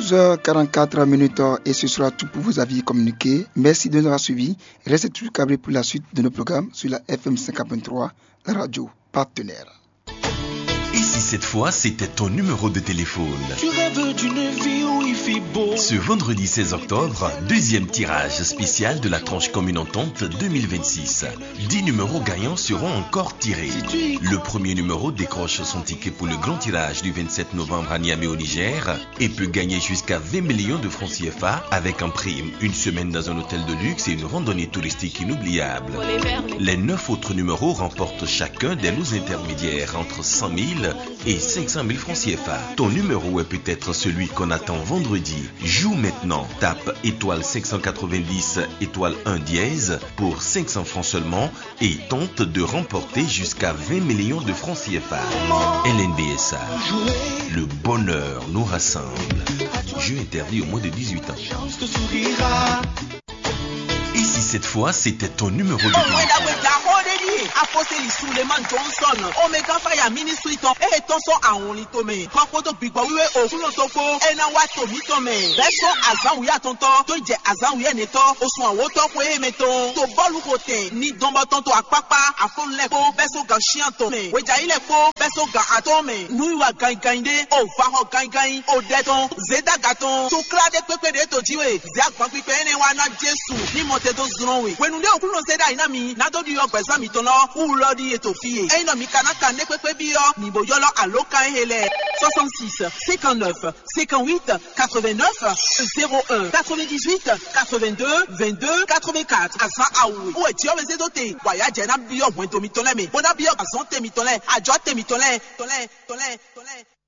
12h44 et ce sera tout pour vos avis communiqués. Merci de nous avoir suivis. Restez toujours câblés pour la suite de nos programmes sur la FM 5.3, la radio partenaire. Et si cette fois c'était ton numéro de téléphone? Tu rêves d'une vie où il fait beau. Ce vendredi 16 octobre, deuxième tirage spécial de la tranche commune entente 2026. 10 numéros gagnants seront encore tirés. Le premier numéro décroche son ticket pour le grand tirage du 27 novembre à Niamey au Niger et peut gagner jusqu'à 20 millions de francs CFA avec en prime une semaine dans un hôtel de luxe et une randonnée touristique inoubliable. Les 9 autres numéros remportent chacun des lots intermédiaires entre 100 000 et 500 000 francs CFA. Ton numéro est peut-être celui qu'on attend vendredi. Joue maintenant. Tape étoile 590 étoile 1 dièse pour 500 francs seulement et tente de remporter jusqu'à 20 millions de francs CFA. LNBSA. Le bonheur nous rassemble. Jeu interdit au moins de 18 ans. Et si cette fois c'était ton numéro de téléphone? Apostoli Suleiman Johnson, Omega Fire Ministry to Tonson Aonli Tome, Kwakoto Bigba Wiwe Osulo Toko, Ena Wato Mitome, Beso Azan Uya Tonto, Toje Azan Uya Neto, Oswan Woto Kwe Meton, To Bolu Kote, Ni Domba Tonto Akpapa, Afon Lepo, Beso Gashian Tome, Weja Ilepo, Beso Ga Atome, Nuiwa Gaingande, O Faho Gaingain, O Deton, Zeda Gaton, To Klade Pepe de Tojiwe, Zak Pampi Pene Wana Jesu, Ni Moteto Zunwe, when Unde Okuno Zeda Inami, Nado Dio Bezami Tono, Oulodi Etofie, Eino Mikanaka Nekwe Bio, Niboyolo Aloka Hele, 66, 59, 58, 89, 01, 98, 82, 22, 84, Asa Aoui, ou est-il les dotés, Waya Jena Bio, Wentomitoleme, Bona Bio, Azonte Mitole, Ajote Mitole, Tole.